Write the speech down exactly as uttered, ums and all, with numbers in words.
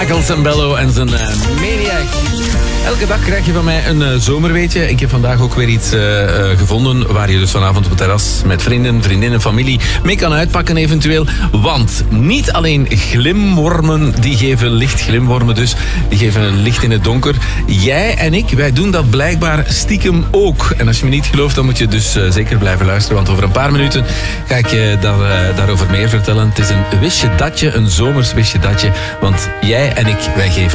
Michael Sembello en zijn uh, Maniac. Elke dag krijg je van mij een uh, zomerweetje. Ik heb vandaag ook weer iets uh, uh, gevonden waar je dus vanavond op het terras met vrienden, vriendinnen, familie mee kan uitpakken eventueel. Want niet alleen glimwormen, die geven licht, glimwormen dus, die geven een licht in het donker. Jij en ik, wij doen dat blijkbaar stiekem ook. En als je me niet gelooft, dan moet je dus uh, zeker blijven luisteren. Want over een paar minuten ga ik je daar, uh, daarover meer vertellen. Het is een wist je datje, een zomers wist je datje. Want jij en ik, wij geven